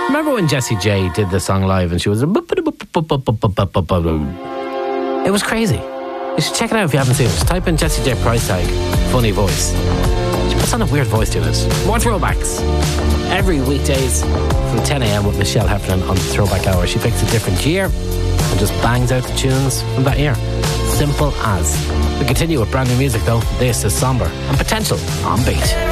Remember when Jessie J did the song live and she was... It was crazy. You should check it out if you haven't seen it. Just type in Jessie J price tag, funny voice. She puts on a weird voice doing it. More throwbacks. Every weekdays from 10 a.m. with Michelle Heffernan on the Throwback Hour. She picks a different year and just bangs out the tunes from that year. Simple as. We continue with brand new music though. This is Somber and Potential on Beat.